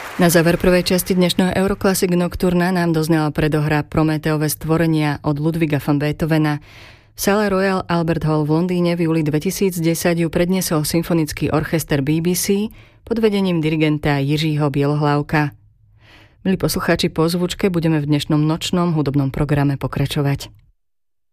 Na záver prvej časti dnešného Euroclassic Nocturna nám doznala predohra Prométeové stvorenia od Ludwiga van Beethovena. V sále Royal Albert Hall v Londýne v júli 2010 ju predniesol symfonický orchester BBC pod vedením dirigenta Jiřího Bielohlavka. Milí poslucháči, po zvučke budeme v dnešnom nočnom hudobnom programe pokračovať.